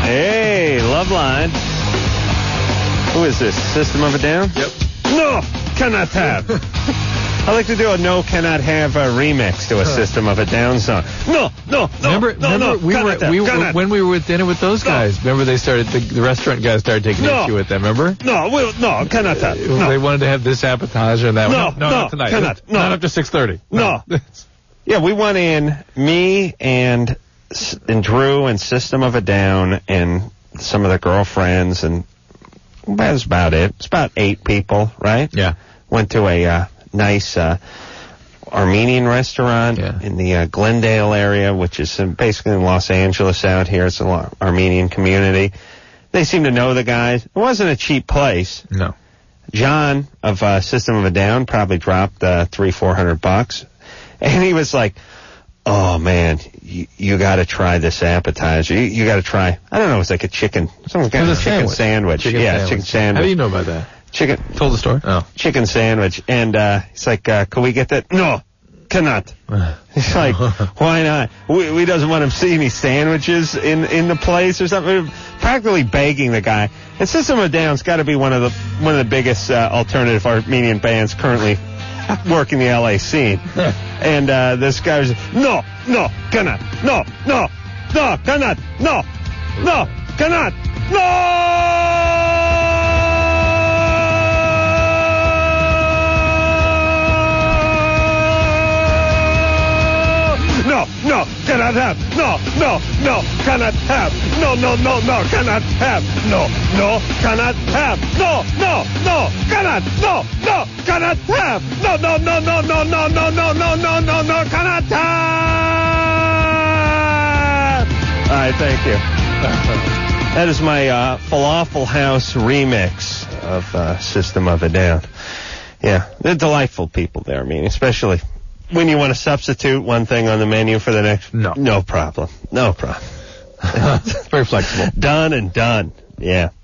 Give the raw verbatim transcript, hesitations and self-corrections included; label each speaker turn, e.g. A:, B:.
A: Hey, Loveline. Who is this? System of a Down?
B: Yep.
A: No, cannot have. I like to do a no cannot have a remix to a System of a Down song. No, no, no,
C: remember,
A: no,
C: remember
A: no.
C: We
A: cannot
C: were,
A: have,
C: we were
A: cannot.
C: when we were with dinner with those
A: No.
C: guys. Remember they started the, the restaurant guys started taking
A: No.
C: issue with them. Remember?
A: No, we, no, cannot have. No.
C: They wanted to have this appetizer and that.
A: No,
C: one. no,
A: no,
C: not tonight.
A: cannot. No.
C: Not after six thirty.
A: No. Yeah, we went in, me and and Drew and System of a Down and some of the girlfriends, and that was about it. It's about eight people, right?
C: Yeah.
A: Went to a uh, nice uh, Armenian restaurant
C: Yeah.
A: in the uh, Glendale area, which is uh, basically in Los Angeles out here. It's an Armenian community. They seem to know the guys. It wasn't a cheap place.
C: No.
A: John of uh, System of a Down probably dropped uh, three, four hundred bucks, and he was like, "Oh man, you, you got to try this appetizer. You, you got to try." I don't know. It was like a chicken, some kind of
C: a
A: chicken
C: sandwich.
A: sandwich.
C: Chicken
A: yeah,
C: sandwich.
A: chicken sandwich.
C: How do you know about that?
A: Chicken.
C: Told the story? Oh.
A: Chicken sandwich, and uh, he's like, uh, "Can we get that?" No, cannot. He's like, "Why not?" We, we doesn't want him to see any sandwiches in in the place or something. Practically begging the guy. And System of a Down's got to be one of the one of the biggest uh, alternative Armenian bands currently working the L A scene. And uh, this guy was, no, no, cannot, no, no, no, cannot, no, no, cannot, no! No, no, cannot have. No, no, no, cannot have. No, no, no, no, cannot have. No, no, cannot have. No, no, no, cannot. No, no, cannot have. No, no, no, no, no, no, no, no, no, no, no, no, cannot have. All right, thank you. That is my uh, Falafel House remix of uh, System of a Down. Yeah, they're delightful people there, I mean, especially when you want to substitute one thing on the menu for the next.
C: No.
A: No problem. No problem.
C: It's very flexible.
A: Done and done. Yeah.